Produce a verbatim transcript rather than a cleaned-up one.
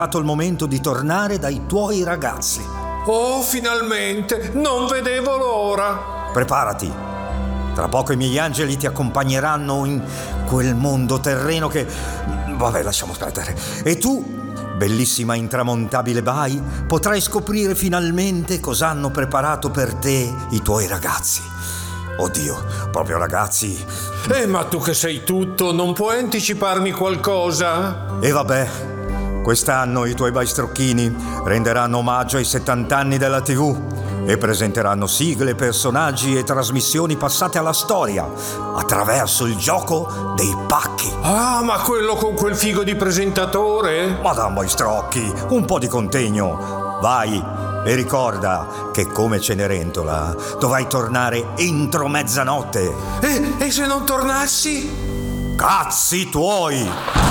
È arrivato il momento di tornare dai tuoi ragazzi. Oh, finalmente! Non vedevo l'ora! Preparati. Tra poco i miei angeli ti accompagneranno in quel mondo terreno che... Vabbè, lasciamo perdere. E tu, bellissima intramontabile Bai, potrai scoprire finalmente cosa hanno preparato per te i tuoi ragazzi. Oddio, proprio ragazzi. Eh, ma tu che sei tutto, non puoi anticiparmi qualcosa? E vabbè, quest'anno i tuoi baistrocchini renderanno omaggio ai settanta anni della tivù e presenteranno sigle, personaggi e trasmissioni passate alla storia attraverso il gioco dei pacchi. Ah, ma quello con quel figo di presentatore? Madame Baistrocchi, un po' di contegno. Vai e ricorda che come Cenerentola dovrai tornare entro mezzanotte. E, e se non tornassi? Cazzi tuoi!